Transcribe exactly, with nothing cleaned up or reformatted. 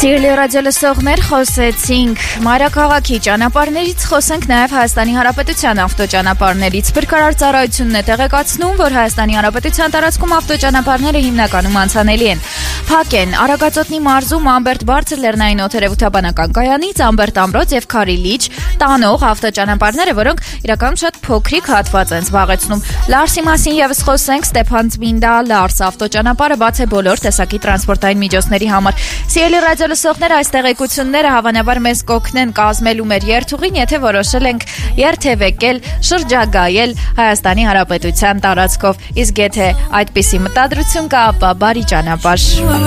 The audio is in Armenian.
Սիրելի ռադիոլսողներ, խոսեցինք մայրաքաղաքի ճանապարհներից, խոսենք նաև Հայաստանի Հանրապետության ավտոճանապարհներից։ Փրկարար ծառայությունն է տեղեկացնում, որ Հայաստանի Հանրապետության տարածքում ավտոճանապարհները հիմնականում անցանելի են։ Փակ են Արագածոտնի մարզում Ամբերտ Բարձր լեռնային օդերևութաբանական կայանից Ամբերտ Ամրոց եւ Քարիլիչ տանող ավտոճանապարհները, որոնք իրականում շատ փոքրիկ հատված են զբաղեցնում։ Լարսի մասին եւս խոսենք, Ստեփանցմինդա Լարս ավտոճանապարհը բաց է բոլոր տեսակի տրանսպորտային միջոցների համար։ Սիրելի ռադիոլսողներ, այս տեղեկությունները հավանաբար մեզ կօգնեն կազմելու մեր երթուղին, եթե որոշել ենք երթևեկել, շրջագայել Հայաստանի Հանրապետության տարածքով։ Իսկ եթե այդպիսի մտադրություն կա, ապա բարի ճանապարհ։